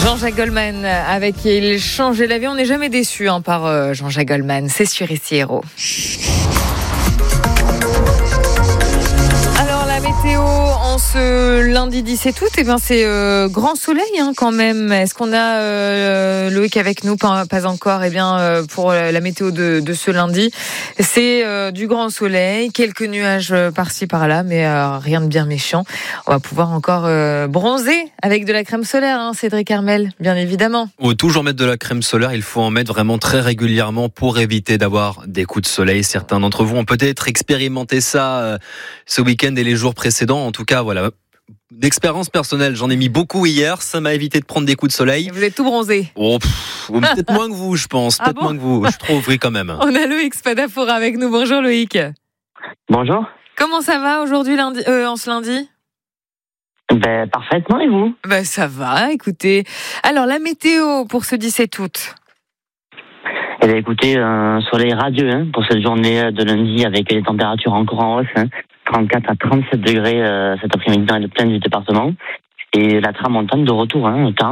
Jean-Jacques Goldman avec Il changeait la vie. On n'est jamais déçu par Jean-Jacques Goldman. C'est sur ici Héros. Alors la météo en ce lundi 17 août, c'est grand soleil quand même. Est-ce qu'on a Loïc avec nous? Pas encore. Pour la météo de ce lundi, c'est du grand soleil, quelques nuages par-ci par-là, mais rien de bien méchant. On va pouvoir encore bronzer avec de la crème solaire, Cédric Hermel, bien évidemment. Toujours mettre de la crème solaire, il faut en mettre vraiment très régulièrement pour éviter d'avoir des coups de soleil. Certains d'entre vous ont peut-être expérimenté ça ce week-end et les jours précédents. En tout cas, voilà. D'expérience personnelle, j'en ai mis beaucoup hier, ça m'a évité de prendre des coups de soleil. Et vous êtes tout bronzé. Peut-être moins que vous, je pense. Peut-être moins que vous, je trouve, oui, quand même. On a Loïc Spadafora avec nous. Bonjour Loïc. Bonjour. Comment ça va aujourd'hui, en ce lundi? Parfaitement, et vous? Ça va, écoutez. Alors, la météo pour ce 17 août. Écoutez, un soleil radieux pour cette journée de lundi avec les températures encore en hausse. 34 à 37 degrés cet après-midi dans les plaines du département. Et la tramontane de retour,